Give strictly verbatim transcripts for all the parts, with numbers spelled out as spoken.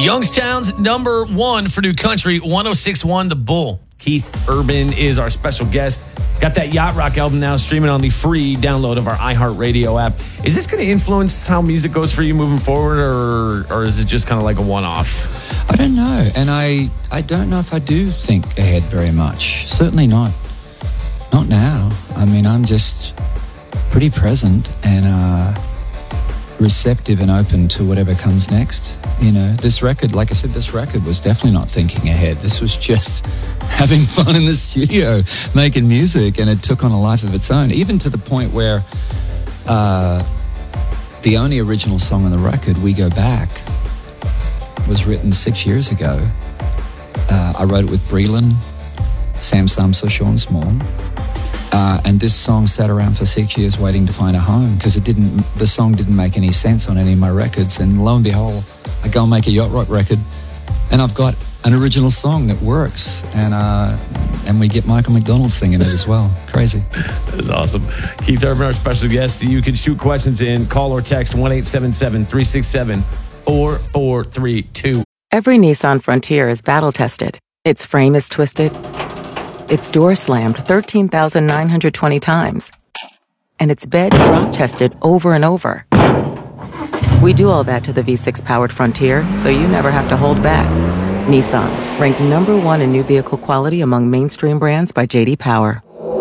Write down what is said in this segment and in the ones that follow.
Youngstown's number one for new country, one oh six point one The Bull. Keith Urban is our special guest. Got that Yacht Rock album now streaming on the free download of our iHeartRadio app. Is this going to influence how music goes for you moving forward, or or is it just kind of like a one-off? I don't know, and I, I don't know if I do think ahead very much. Certainly not, not now. I mean, I'm just pretty present and uh, receptive and open to whatever comes next. You know, this record, like I said, this record was definitely not thinking ahead. This was just having fun in the studio, making music, and it took on a life of its own, even to the point where uh, the only original song on the record, We Go Back, was written six years ago. Uh, I wrote it with Breland, Sam Sumser, Sean Small. Uh, and this song sat around for six years waiting to find a home because it didn't. The song didn't make any sense on any of my records. And lo and behold, I go and make a yacht rock record, and I've got an original song that works. And uh, and we get Michael McDonald singing it as well. Crazy. That is awesome. Keith Urban, our special guest. You can shoot questions in, call or text one eight seven seven, three six seven, four four three two. Every Nissan Frontier is battle tested. Its frame is twisted. Its door slammed thirteen thousand nine hundred twenty times. And its bed drop tested over and over. We do all that to the V six powered Frontier, so you never have to hold back. Nissan, ranked number one in new vehicle quality among mainstream brands by J D Power.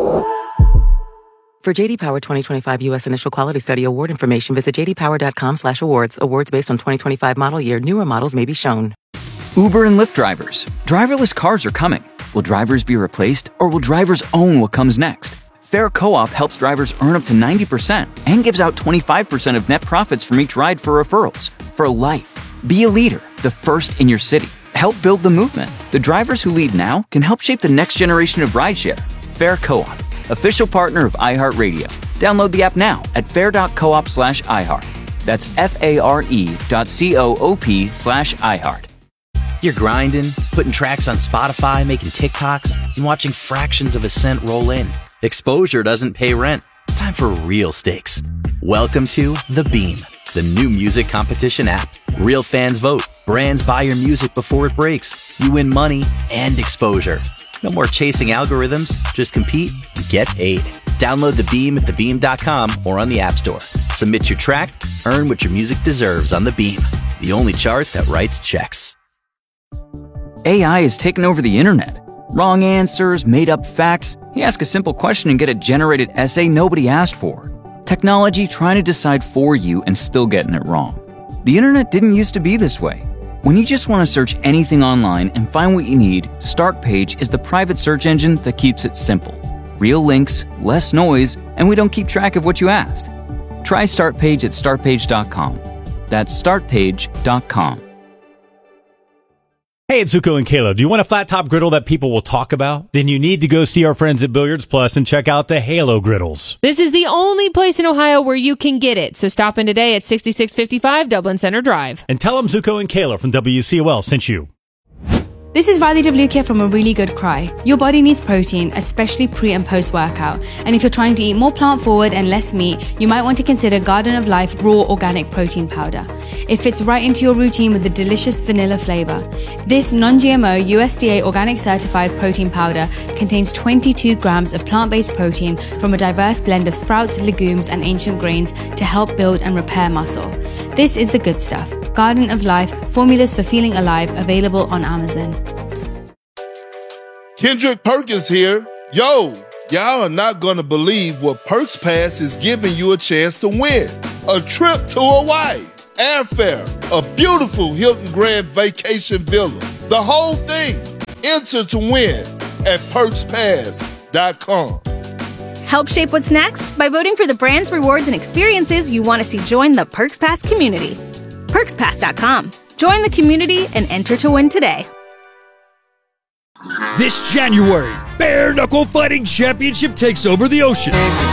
For J D Power twenty twenty-five U S Initial Quality Study Award information, visit j d power dot com slash awards. Awards based on twenty twenty-five model year. Newer models may be shown. Uber and Lyft drivers. Driverless cars are coming. Will drivers be replaced, or will drivers own what comes next? Fair Co-op helps drivers earn up to ninety percent and gives out twenty-five percent of net profits from each ride for referrals. For life. Be a leader, the first in your city. Help build the movement. The drivers who lead now can help shape the next generation of rideshare. Fair Co-op, official partner of iHeartRadio. Download the app now at fair.coop slash iHeart. That's F-A-R-E dot C-O-O-P slash iHeart. You're grinding, putting tracks on Spotify, making TikToks, and watching fractions of a cent roll in. Exposure doesn't pay rent. It's time for real stakes. Welcome to The Beam, the new music competition app. Real fans vote. Brands buy your music before it breaks. You win money and exposure. No more chasing algorithms. Just compete and get paid. Download The Beam at the beam dot com or on the App Store. Submit your track. Earn what your music deserves on The Beam, the only chart that writes checks. A I has taken over the internet. Wrong answers, made-up facts. You ask a simple question and get a generated essay nobody asked for. Technology trying to decide for you and still getting it wrong. The internet didn't used to be this way. When you just want to search anything online and find what you need, Startpage is the private search engine that keeps it simple. Real links, less noise, and we don't keep track of what you asked. Try Startpage at startpage dot com. That's startpage dot com. Hey, it's Zuko and Kayla. Do you want a flat top griddle that people will talk about? Then you need to go see our friends at Billiards Plus and check out the Halo griddles. This is the only place in Ohio where you can get it. So stop in today at sixty-six fifty-five Dublin Center Drive. And tell them Zuko and Kayla from W C O L sent you. This is Riley Devlukia from A Really Good Cry. Your body needs protein, especially pre and post workout. And if you're trying to eat more plant forward and less meat, you might want to consider Garden of Life Raw Organic Protein Powder. It fits right into your routine with a delicious vanilla flavor. This non-G M O U S D A organic certified protein powder contains twenty-two grams of plant-based protein from a diverse blend of sprouts, legumes, and ancient grains to help build and repair muscle. This is the good stuff. Garden of Life, formulas for feeling alive, available on Amazon. Kendrick Perkins here. Yo, y'all are not going to believe what Perks Pass is giving you a chance to win. A trip to Hawaii, airfare, a beautiful Hilton Grand Vacation Villa. The whole thing. Enter to win at perks pass dot com. Help shape what's next by voting for the brands, rewards, and experiences you want to see join the Perks Pass community. perks pass dot com. Join the community and enter to win today. This January, Bare Knuckle Fighting Championship takes over the ocean.